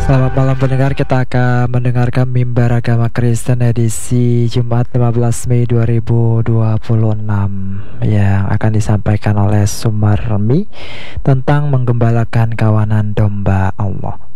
Selamat malam pendengar, kita akan mendengarkan Mimbar Agama Kristen edisi Jumat 15 Mei 2026 yang akan disampaikan oleh Sumarmi tentang menggembalakan kawanan domba Allah.